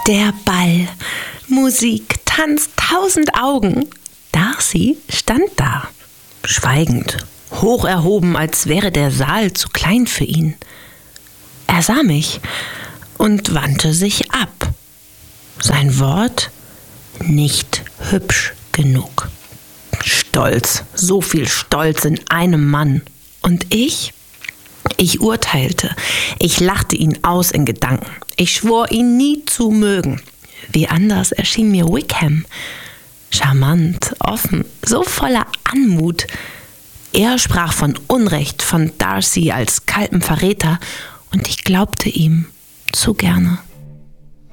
Der Ball, Musik, Tanz, 1000 Augen. Darcy stand da, schweigend, hoch erhoben, als wäre der Saal zu klein für ihn. Er sah mich und wandte sich ab. Sein Wort: nicht hübsch genug. Stolz, so viel Stolz in einem Mann. Und ich? Ich urteilte. Ich lachte ihn aus in Gedanken. Ich schwor, ihn nie zu mögen. Wie anders erschien mir Wickham. Charmant, offen, so voller Anmut. Er sprach von Unrecht, von Darcy als kaltem Verräter, und ich glaubte ihm zu gerne.